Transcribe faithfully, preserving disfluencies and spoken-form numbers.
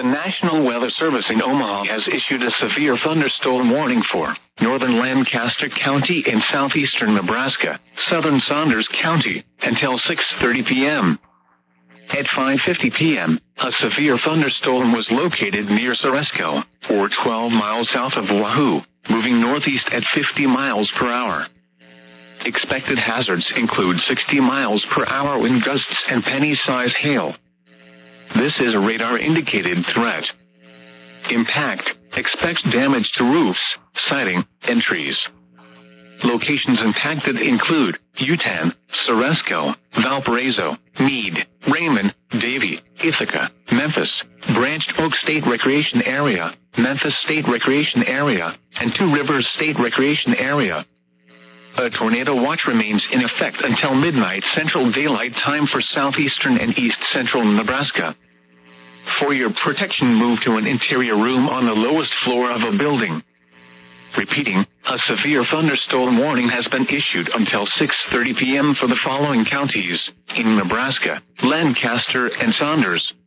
The National Weather Service in Omaha has issued a severe thunderstorm warning for northern Lancaster County in southeastern Nebraska, southern Saunders County, until six thirty p m At five fifty p m, a severe thunderstorm was located near Ceresco, or twelve miles south of Wahoo, moving northeast at fifty miles per hour. Expected hazards include sixty miles per hour wind gusts and penny-size hail. This is a radar-indicated threat. Impact: expect damage to roofs, siding, and trees. Locations impacted include Yutan, Ceresco, Valparaiso, Meade, Raymond, Davie, Ithaca, Memphis, Branched Oak State Recreation Area, Memphis State Recreation Area, and Two Rivers State Recreation Area. A tornado watch remains in effect until midnight Central Daylight Time for southeastern and east-central Nebraska. For your protection, move to an interior room on the lowest floor of a building. Repeating, a severe thunderstorm warning has been issued until six thirty p m for the following counties in Nebraska: Lancaster and Saunders.